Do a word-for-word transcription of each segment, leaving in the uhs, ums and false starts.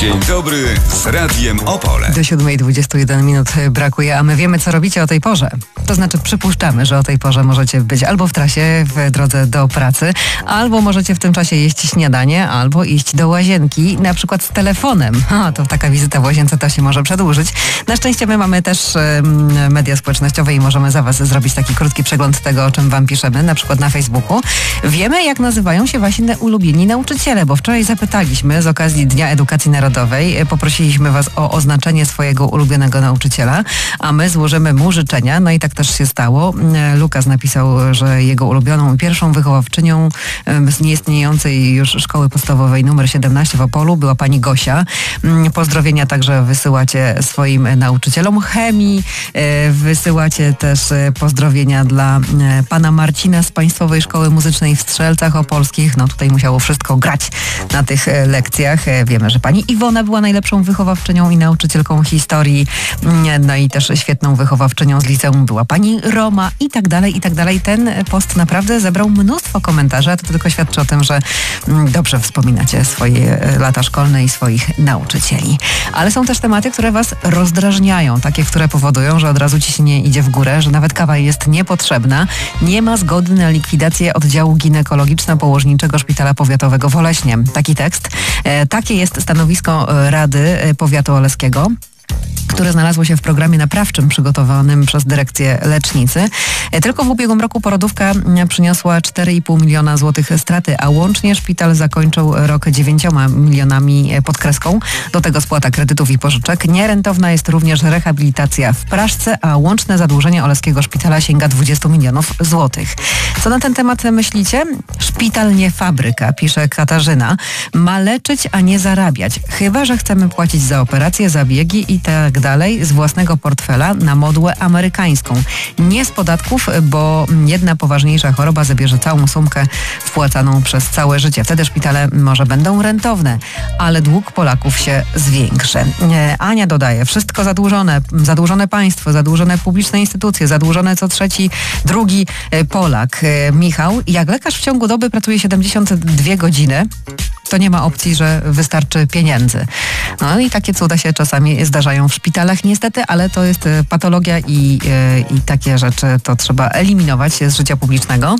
Dzień dobry z Radiem Opole. Do siódmej dwudziestu jeden minut brakuje, a my wiemy, co robicie o tej porze. To znaczy przypuszczamy, że o tej porze możecie być albo w trasie, w drodze do pracy, albo możecie w tym czasie jeść śniadanie, albo iść do łazienki, na przykład z telefonem. A, to taka wizyta w łazience to się może przedłużyć. Na szczęście my mamy też um, media społecznościowe i możemy za was zrobić taki krótki przegląd tego, o czym wam piszemy, na przykład na Facebooku. Wiemy, jak nazywają się wasi ulubieni nauczyciele, bo wczoraj zapytaliśmy z okazji Dnia Edukacji Narodowej, poprosiliśmy was o oznaczenie swojego ulubionego nauczyciela, a my złożymy mu życzenia. No i tak też się stało. Lukas napisał, że jego ulubioną pierwszą wychowawczynią z nieistniejącej już szkoły podstawowej numer siedemnaście w Opolu była pani Gosia. Pozdrowienia także wysyłacie swoim nauczycielom chemii. Wysyłacie też pozdrowienia dla pana Marcina z Państwowej Szkoły Muzycznej w Strzelcach Opolskich. No tutaj musiało wszystko grać na tych lekcjach. Wiemy, że pani Iwona była najlepszą wychowawczynią i nauczycielką historii. No i też świetną wychowawczynią z liceum była pani Roma i tak dalej, i tak dalej. Ten post naprawdę zebrał mnóstwo komentarzy, a to tylko świadczy o tym, że dobrze wspominacie swoje lata szkolne i swoich nauczycieli. Ale są też tematy, które was rozdrażniają. Takie, które powodują, że od razu ciśnienie idzie w górę, że nawet kawa jest niepotrzebna. Nie ma zgody na likwidację oddziału ginekologiczno-położniczego Szpitala Powiatowego w Oleśnie. Taki tekst. E, takie jest stanowisko Rady Powiatu Oleskiego, które znalazło się w programie naprawczym przygotowanym przez dyrekcję lecznicy. Tylko w ubiegłym roku porodówka przyniosła cztery i pół miliona złotych straty, a łącznie szpital zakończył rok dziewięcioma milionami pod kreską. Do tego spłata kredytów i pożyczek. Nierentowna jest również rehabilitacja w Praszce, a łączne zadłużenie Oleskiego Szpitala sięga dwudziestu milionów złotych. Co na ten temat myślicie? Szpital nie fabryka, pisze Katarzyna. Ma leczyć, a nie zarabiać. Chyba że chcemy płacić za operacje, zabiegi i tak dalej z własnego portfela na modłę amerykańską. Nie z podatków, bo jedna poważniejsza choroba zabierze całą sumkę wpłacaną przez całe życie. Wtedy szpitale może będą rentowne, ale dług Polaków się zwiększy. Ania dodaje, wszystko zadłużone, zadłużone państwo, zadłużone publiczne instytucje, zadłużone co trzeci, drugi Polak. Michał, jak lekarz w ciągu doby pracuje siedemdziesiąt dwie godziny, to nie ma opcji, że wystarczy pieniędzy. No i takie cuda się czasami zdarzają w szpitalach niestety, ale to jest patologia i, i takie rzeczy to trzeba eliminować z życia publicznego.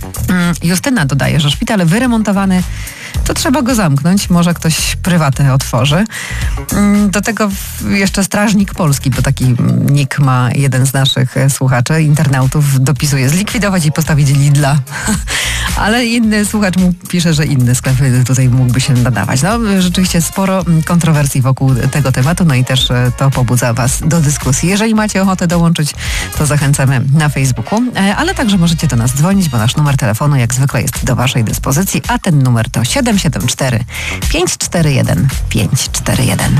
Justyna dodaje, że szpital wyremontowany, to trzeba go zamknąć, może ktoś prywatny otworzy. Do tego jeszcze Strażnik Polski, bo taki nick ma jeden z naszych słuchaczy, internautów, dopisuje zlikwidować i postawić Lidla. Ale inny słuchacz mu pisze, że inny sklep tutaj mógłby się nadawać. No rzeczywiście sporo kontrowersji wokół tego tematu, no i też to pobudza was do dyskusji. Jeżeli macie ochotę dołączyć, to zachęcamy na Facebooku, ale także możecie do nas dzwonić, bo nasz numer telefonu jak zwykle jest do waszej dyspozycji, a ten numer to siedem siedem cztery pięć cztery jeden pięć cztery jeden.